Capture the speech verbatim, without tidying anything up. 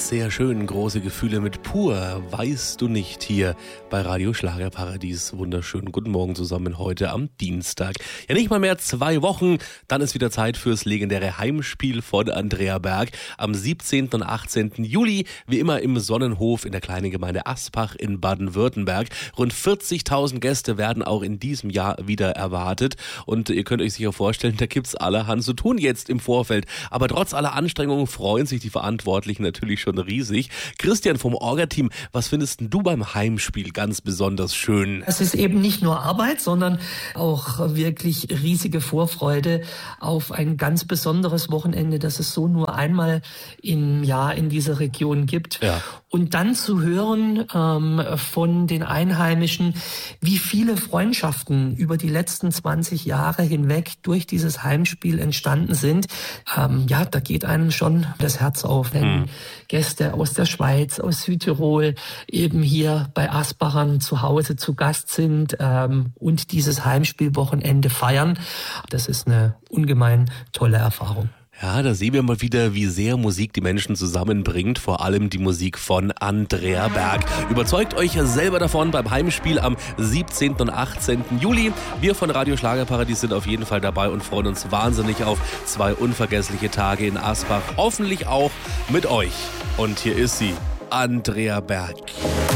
sehr schön, große Gefühle mit Pur, weißt du nicht, hier bei Radio Schlagerparadies. Wunderschönen guten Morgen zusammen heute am Dienstag. Ja, nicht mal mehr zwei Wochen, dann ist wieder Zeit fürs legendäre Heimspiel von Andrea Berg am siebzehnten und achtzehnten Juli, wie immer im Sonnenhof in der kleinen Gemeinde Aspach in Baden-Württemberg. Rund vierzigtausend Gäste werden auch in diesem Jahr wieder erwartet und ihr könnt euch sicher vorstellen, da gibt's allerhand zu tun jetzt im Vorfeld. Aber trotz aller Anstrengungen freuen sich die Verantwortlichen natürlich schon riesig. Christian vom Orga-Team, was findest denn du beim Heimspiel ganz besonders schön? Es ist eben nicht nur Arbeit, sondern auch wirklich riesige Vorfreude auf ein ganz besonderes Wochenende, das es so nur einmal im Jahr in dieser Region gibt. Ja. Und dann zu hören ähm, von den Einheimischen, wie viele Freundschaften über die letzten zwanzig Jahre hinweg durch dieses Heimspiel entstanden sind. Ähm, ja, da geht einem schon das Herz auf, wenn hm. Gäste aus der Schweiz, aus Südtirol eben hier bei Asbachern zu Hause zu Gast sind ähm, und dieses Heimspielwochenende feiern. Das ist eine ungemein tolle Erfahrung. Ja, da sehen wir mal wieder, wie sehr Musik die Menschen zusammenbringt, vor allem die Musik von Andrea Berg. Überzeugt euch selber davon beim Heimspiel am siebzehnten und achtzehnten Juli. Wir von Radio Schlagerparadies sind auf jeden Fall dabei und freuen uns wahnsinnig auf zwei unvergessliche Tage in Asbach. Hoffentlich auch mit euch. Und hier ist sie, Andrea Berg.